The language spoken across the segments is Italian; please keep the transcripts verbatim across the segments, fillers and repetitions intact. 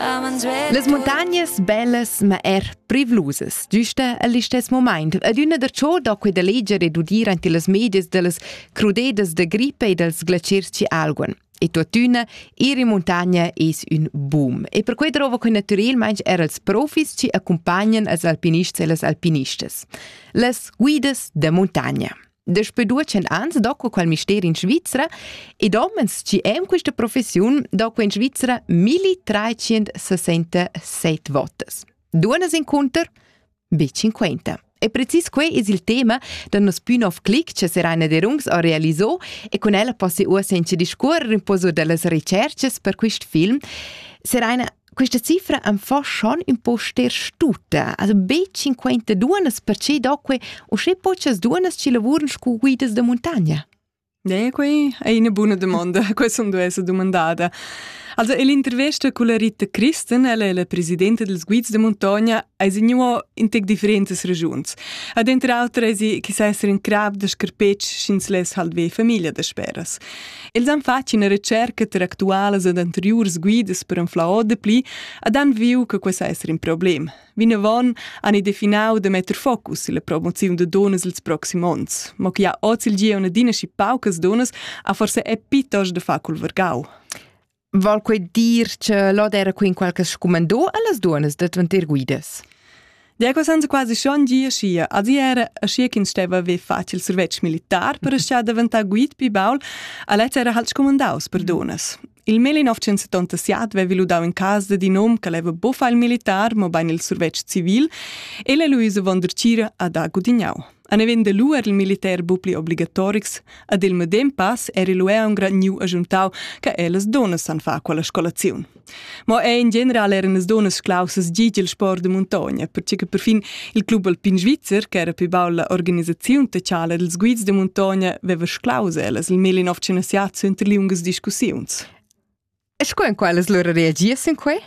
Las montagnas bellas ma er privlusas, giusta all'istes moment. Ad una der ciò dopo da leggere ed udir ante las medias delas crudedas de gripe e dels glaciers ci alguen. E tuttuna, iri montagna es un boom. E per quei trovo che naturalmente er als profis ci accompagnan als alpinists e las alpinistas. Las guidas de montagna. Despe duecent ans, dopo quel misteri in Svizzera, e domens ci em questa professione, dopo in Svizzera milletrecentesessantasette votes. Duonas in conter, B cinquanta. E precis quei es il tema del nos Spin-off Click che Seraina de Rungs ha realizó e con ella possi ua senza discorrere un po' su delle ricerches per quest film. Seraina, questa cifra am fa schon un po' sterstuta. Also B cinquanta duonas perché doque o se poches duonas ci lavoran scu guidas de montagna? Ja, quei è una buona domanda. Questa sono due domandate. Also, l'intervista con la Rita Christen, ella è la presidente dels Guids de Montagna, ha segnato in tec differenti regioni. Ad entre altre, è che sa essere in crab de scarpecci schins les halt ve famiglia de speras. Els han fatto una ricerca tra actuales ed anteriors guides per un flao de pli, ad han viu che questo essere un problema. Vina von hanno definito de metter focus sulla promozione de donas els prossimi anni, ma che ha oggi il gia una dinasci paucas donas, a forse è piuttosto de fa col vergau. Vol quei dir che l'od era qui in qualche scomandò alle donne da twentir guidas? Diego senza quasi schon dia scia. Adi era a scia che stava a facile servetsch militar per scia diventare guid pi baul, a lez era halt scomandaus per donas. Il millenovecentosettantasette veva ludau in casa di nom che leva bofa il militar, ma bain il servetsch civil, e la Luisa von der Cira ad a Gudignau. An event de lu er il militaire bupli obligatorix, ad il medem pass er il ue un gran new aggiuntau che ellas donas san fa quella scolazione. Ma è in generale erano le donas sclausas gigi il sport de montagna, perché che perfin il club alpin svizzer, che era più baula organizzazione tecciale dels guids de montagna, veva sclausa ellas il millenovecentosettantasette inter lungas discussiuns. E sco in quelles loro reagies in quei?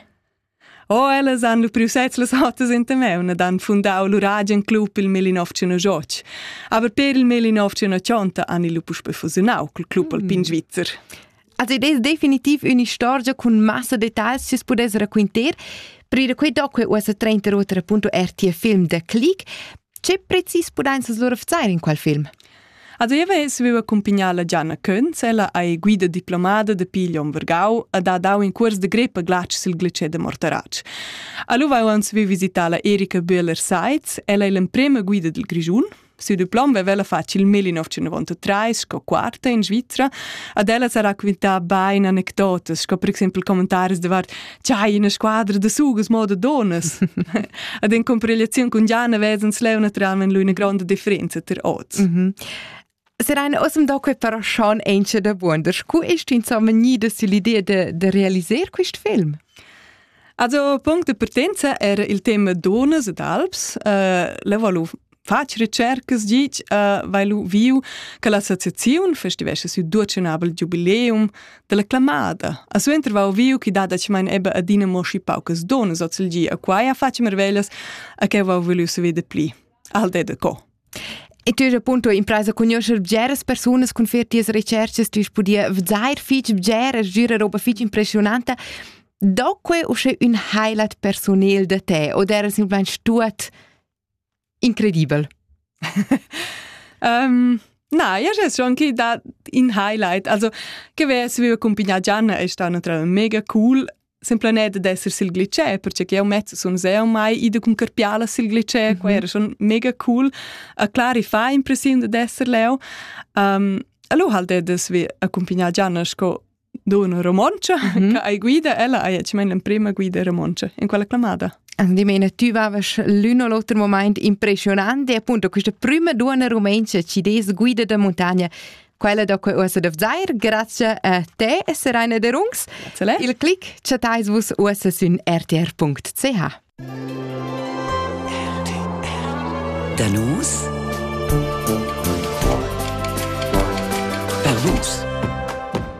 Oh, ellas hanno più sets las hotas in temeu, nad han fundau l'Uragen Club il millenovecentosettantaotto. Aber per il millenovecentottanta hanno lu puspe fusionau col club mm. alpin svizzer. Also ed è definitiv una storia con massa dettagli che si può raccontare. Per quei dopo usa trenta rotere appunto R T F film de Click. C'è precis può danzas loro fare in quel film? Also io avevo accompagnato Gianna Könz, ella è guida diplomata de Piglion Vergau ed ha dato in corso de grepa glac sul glacier de Mortarac. Allora avevo visitato Erika Bühler-Seitz, ella è la prima guida del Grigiun. Su diploma aveva fatto il millenovecentonovantatré, sco quarta in Svizzera, ed ella sarà raccontata ben aneddote, sco per esempio commentari di var c'hai una squadra de sugas mo de donas. Ed in comparazione con Gianna vesens leu naturalmente una grande differenza tra odds. Mm-hmm. Seraina, osem dopo però schon ence da wonders. Cu est insomma nida sull'idea de, de realizzare questo film? Also, punto di partenza era il tema donas ed alps. Uh, le volevo fare ricerche, dic, uh, vai lu viu che l'associazione festivesse su duecentesimo jubileum della Clamada. A suo intervallo viu che dada ci mein ebbe a dinamo sci paucas donas o zil gia, a quai a facci merveglias a che vau volevo se vede pli. Al de de co. E tu appunto impresa conoscere bgeres personas con ferties ricerches, tu podia vzair fich bgeres, gira roba fich impressionante. Doque o c'è un highlight personale de te, o era semplicemente stuat incredibile? um, no, io c'è anche da in highlight. Also, che vesi vi accompagnare Gianna è stato naturalmente mega cool. Semplicemente ad essere sul glicè, perché io mezzo sono già mai ido con carpiala sul glicè, mm-hmm. Era schon mega cool. A clari fa impressione di essere leo. Um, allora halt edes vi accompagnare Gianna sco d'una romancia, mm-hmm. Che hai guida, ella ha ci la prima guida romancia in quella clamada. Di mena, tu avevi l'un o l'altro momento impressionante, appunto, questa prima d'una romancia, ci des guida da montagna. Quella da cui usa da vzair, grazie a te e Seraina de Rungs. Grazie. Il click chatais vos usa sun r t r punct c h. Danus per vos.